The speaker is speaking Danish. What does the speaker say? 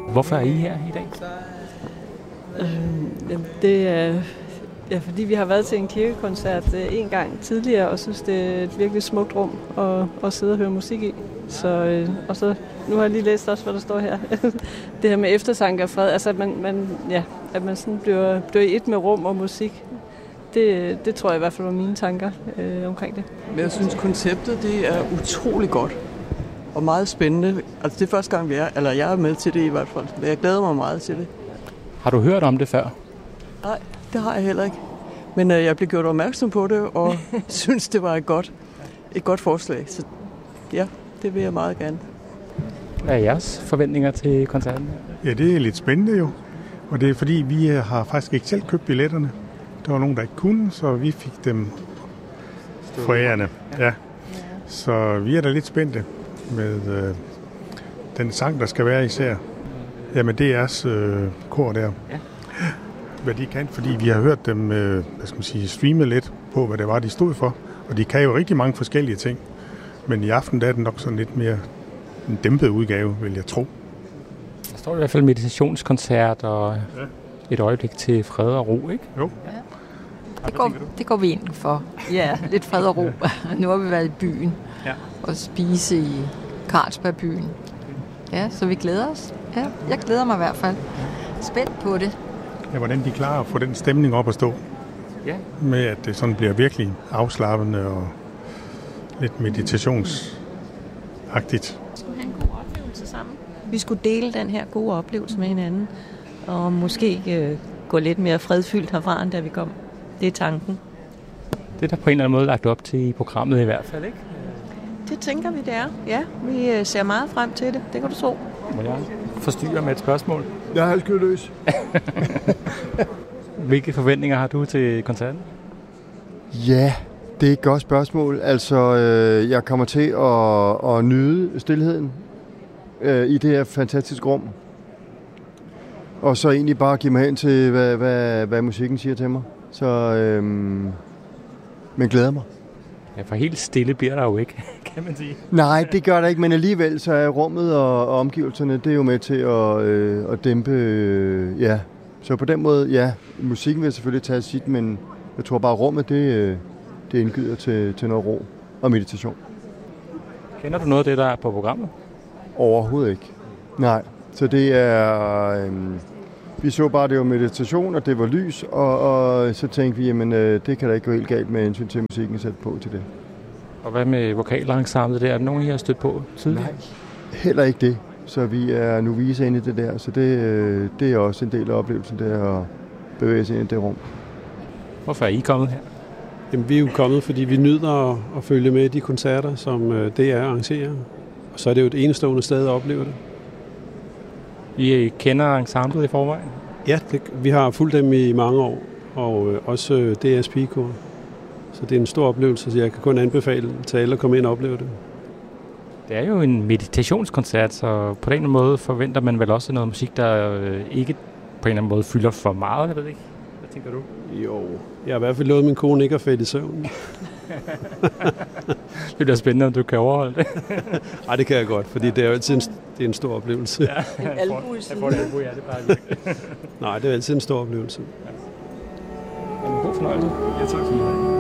Hvorfor er I her i dag? Det er fordi vi har været til en kirkekoncert en gang tidligere, og synes, det er et virkelig smukt rum at sidde og høre musik i. Og så nu har jeg lige læst også, hvad der står her. Det her med eftertanke og fred, altså at man sådan bliver i et med rum og musik. Det tror jeg i hvert fald var mine tanker omkring det. Men jeg synes, konceptet det er utrolig godt og meget spændende. Altså det er første gang, jeg er med til det i hvert fald. Jeg glæder mig meget til det. Har du hørt om det før? Nej, det har jeg heller ikke. Men jeg blev gjort opmærksom på det, og synes, det var et godt forslag. Så ja, det vil jeg meget gerne. Hvad er jeres forventninger til koncerten? Ja, det er lidt spændende jo. Og det er fordi, vi har faktisk ikke selv købt billetterne. Der var nogen, der ikke kunne, så vi fik dem forærende. Ja. Så vi er da lidt spændte med den sang, der skal være især. Jamen, det er DR's kor der. Ja. Hvad de kan, fordi vi har hørt dem streamet lidt på, hvad det var, de stod for. Og de kan jo rigtig mange forskellige ting. Men i aften der er det nok sådan lidt mere en dæmpet udgave, vil jeg tro. Der står i hvert fald meditationskoncert og et øjeblik til fred og ro, ikke? Jo. Ja. Det går vi ind for. Ja, lidt fred og ro. Nu har vi været i byen og spise i Carlsbergbyen. Ja, så vi glæder os. Ja, jeg glæder mig i hvert fald. Spændt på det. Ja, hvordan de klarer at få den stemning op at stå. Ja. Med at det sådan bliver virkelig afslappende og lidt meditationsagtigt. Vi skulle have en god oplevelse sammen. Vi skulle dele den her gode oplevelse med hinanden. Og måske gå lidt mere fredfyldt herfra, end da vi kom. Det er tanken. Det er der på en eller anden måde lagt op til i programmet i hvert fald, ikke? Det tænker vi, det er. Ja, vi ser meget frem til det. Det kan du tro. Må jeg forstyrre med et spørgsmål? Jeg er halvt løs. Hvilke forventninger har du til koncerten? Ja, det er et godt spørgsmål. Altså, jeg kommer til at nyde stilheden i det her fantastiske rum. Og så egentlig bare give mig hen til, hvad musikken siger til mig. Så, men glæder mig. Ja, for helt stille bliver der jo ikke, kan man sige. Nej, det gør der ikke, men alligevel så er rummet og omgivelserne, det er jo med til at dæmpe, ja. Så på den måde, ja, musikken vil selvfølgelig tage sit, men jeg tror bare, rummet, det indgyder til noget ro og meditation. Kender du noget af det, der er på programmet? Overhovedet ikke. Nej, så det er... vi så bare, det var meditation, og det var lys, og så tænkte vi, jamen det kan da ikke gå helt galt med hensyn til musikken sat på til det. Og hvad med vokalensemblet der? Er der nogen, I har stødt på tidligere? Nej, heller ikke det. Så vi er nu vise ind i det der, så det er også en del af oplevelsen, det er at bevæge sig ind i det rum. Hvorfor er I kommet her? Jamen, vi er jo kommet, fordi vi nyder at følge med i de koncerter, som DR arrangerer. Og så er det jo et enestående sted at opleve det. I kender ensemblet i forvejen? Ja, vi har fulgt dem i mange år, og også DR's pigekor. Så det er en stor oplevelse, så jeg kan kun anbefale til alle at komme ind og opleve det. Det er jo en meditationskoncert, så på den måde forventer man vel også noget musik, der ikke på en eller anden måde fylder for meget, jeg ved ikke. Hvad tænker du? Jo, jeg har i hvert fald lovet min kone ikke at falde i søvn. Det bliver spændende, om du kan overholde det. Nej, det kan jeg godt, fordi det er jo altid en stor oplevelse. Ja, en albu i siden. Jeg får en albu, ja, det er bare virkelig. Nej, det er altid en stor oplevelse. Ja. God fornøjelse. Ja, tak for mig.